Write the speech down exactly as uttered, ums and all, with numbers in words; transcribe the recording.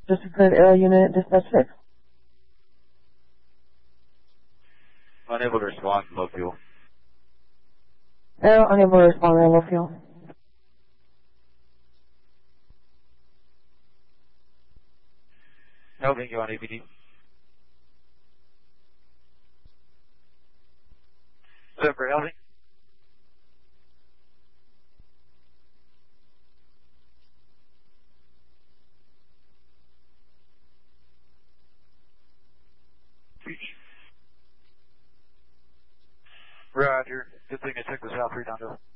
Just a good air unit, dispatch six. Unable to respond, low fuel. Air unable to respond, air low fuel. Helping you on A P D. Seven for Helping. Roger. Good thing I took the South three down to